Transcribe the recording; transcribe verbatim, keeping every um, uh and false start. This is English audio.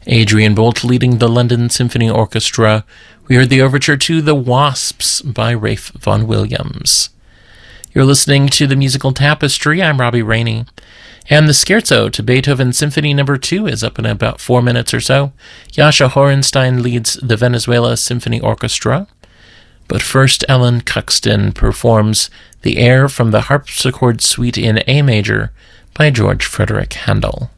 Adrian Bolt leading the London Symphony Orchestra. We heard the overture to The Wasps by Ralph Vaughan Williams. You're listening to The Musical Tapestry. I'm Robbie Rainey. And the Scherzo to Beethoven Symphony Number two is up in about four minutes or so. Jascha Horenstein leads the Venezuela Symphony Orchestra. But first, Ellen Cuxton performs the air from the Harpsichord Suite in A major by George Frederick Handel.